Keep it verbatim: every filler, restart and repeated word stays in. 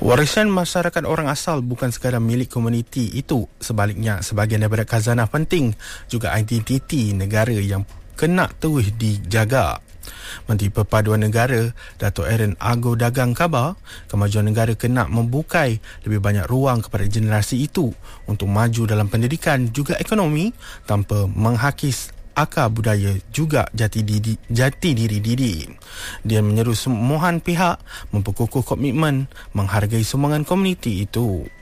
Warisan masyarakat orang asal bukan sekadar milik komuniti itu, sebaliknya sebahagian daripada khazanah penting, juga identiti negara yang kena terus dijaga. Menteri Perpaduan Negara Dato' Aaron Argo Dagang khabar, kemajuan negara kena membukai lebih banyak ruang kepada generasi itu untuk maju dalam pendidikan juga ekonomi tanpa menghakis akar budaya juga jati diri, jati diri diri. Dia menyeru semua pihak memperkukuh komitmen menghargai sumbangan komuniti itu.